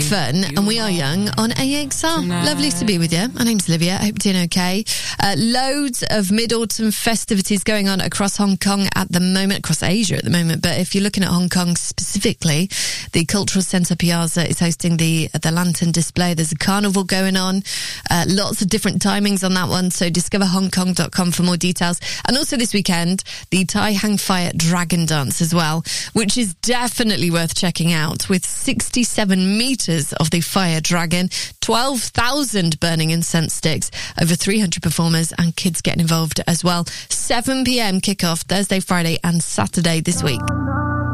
fun, and we are young on AXR. Lovely to be with you. My name's Olivia. I hope you're doing okay. Loads of mid-autumn festivities going on across Hong Kong at the moment, across Asia at the moment. But if you're looking at Hong Kong specifically, the Cultural Centre Piazza is hosting the lantern display. There's a carnival going on. Lots of different timings on that one. So discoverhongkong.com for more details. And also this weekend, the Tai Hang Fire Dragon Dance as well, which is definitely worth checking out, with 67 metres of the fire dragon, 12,000 burning incense sticks, over 300 performers and kids getting involved as well. 7 p.m. kickoff Thursday, Friday and Saturday this week.